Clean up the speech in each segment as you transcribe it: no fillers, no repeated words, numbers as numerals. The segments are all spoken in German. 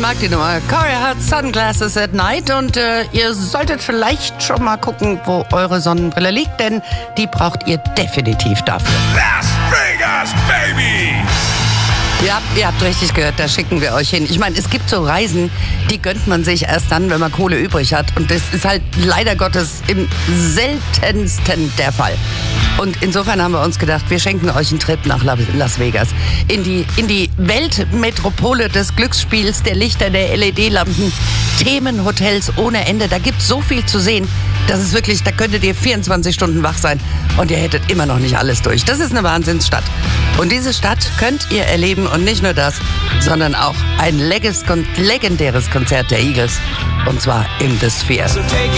mag die Nummer. Corey hat Sunglasses at Night und ihr solltet vielleicht schon mal gucken, wo eure Sonnenbrille liegt, denn die braucht ihr definitiv dafür. Las Vegas, baby! Ja, ihr habt richtig gehört, da schicken wir euch hin. Ich meine, es gibt so Reisen, die gönnt man sich erst dann, wenn man Kohle übrig hat. Und das ist halt leider Gottes im seltensten der Fall. Und insofern haben wir uns gedacht, wir schenken euch einen Trip nach Las Vegas. In die Weltmetropole des Glücksspiels, der Lichter, der LED-Lampen, Themenhotels ohne Ende. Da gibt's so viel zu sehen, das ist wirklich, da könntet ihr 24 Stunden wach sein und ihr hättet immer noch nicht alles durch. Das ist eine Wahnsinnsstadt. Und diese Stadt könnt ihr erleben und nicht nur das, sondern auch ein legendäres Konzert der Eagles. Und zwar im The Sphere. So take it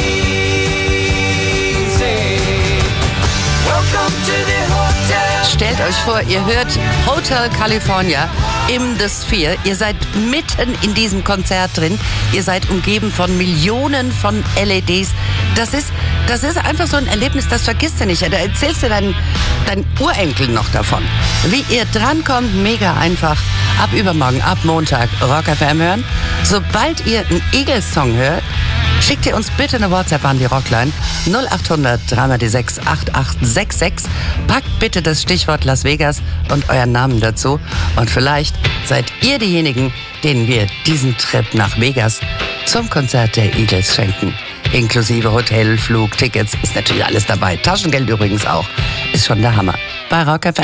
easy. Welcome to the hotel. Stellt euch vor, ihr hört Hotel California im The Sphere. Ihr seid mitten in diesem Konzert drin. Ihr seid umgeben von Millionen von LEDs. Das ist einfach so ein Erlebnis, das vergisst du nicht. Da erzählst du deinen Urenkel noch davon. Wie ihr drankommt, mega einfach. Ab übermorgen, ab Montag, Rock FM hören. Sobald ihr einen Eagles-Song hört, schickt ihr uns bitte eine WhatsApp an die Rockline 0800 3x6 8866. Packt bitte das Stichwort Las Vegas und euren Namen dazu. Und vielleicht seid ihr diejenigen, denen wir diesen Trip nach Vegas zum Konzert der Eagles schenken. Inklusive Hotel, Flug, Tickets, ist natürlich alles dabei. Taschengeld übrigens auch. Ist schon der Hammer. Bei Rock FM.